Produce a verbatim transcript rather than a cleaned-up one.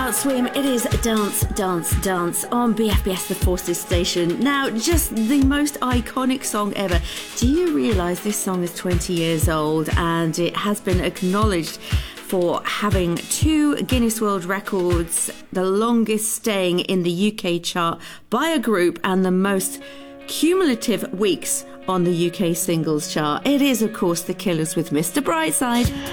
Adult Swim, it is Dance, Dance, Dance on B F B S The Forces station. Now, just the most iconic song ever. Do you realise this song is twenty years old and it has been acknowledged for having two Guinness World Records, the longest staying in the U K chart by a group and the most cumulative weeks on the U K singles chart? It is, of course, The Killers with Mister Brightside.